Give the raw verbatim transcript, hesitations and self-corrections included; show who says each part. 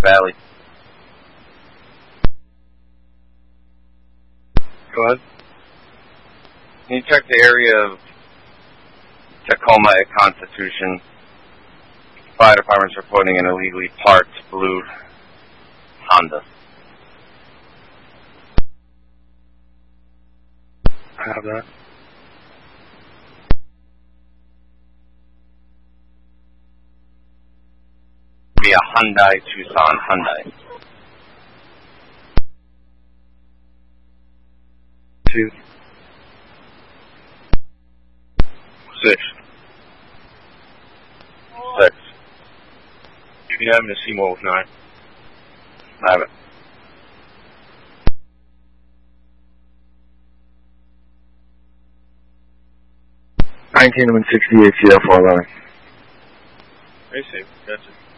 Speaker 1: Valley.
Speaker 2: Go ahead.
Speaker 1: Can you check the area of Tacoma at Constitution? Fire department's reporting an illegally parked blue Honda.
Speaker 2: I have that.
Speaker 1: Be a Hyundai Tucson Hyundai.
Speaker 2: Two.
Speaker 1: Six. Six.
Speaker 2: You can have him to see more with nine.
Speaker 1: I have it.
Speaker 3: nineteen and sixty-eight, C F four eleven.
Speaker 2: Very safe. That's it.